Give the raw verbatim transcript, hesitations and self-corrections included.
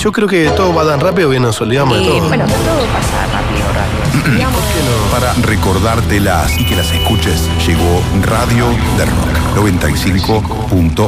Yo creo que todo va tan rápido que nos olvidamos de Y todo. bueno, que todo pasa rápido, rápido. Digamos, Para recordártelas y que las escuches, llegó Radio del Rock noventa y cinco punto